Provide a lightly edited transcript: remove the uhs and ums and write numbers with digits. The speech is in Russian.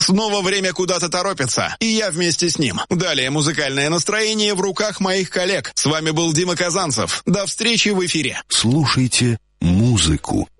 Снова время куда-то торопится, и я вместе с ним. Далее музыкальное настроение в руках моих коллег. С вами был Дима Казанцев. До встречи в эфире. Слушайте музыку.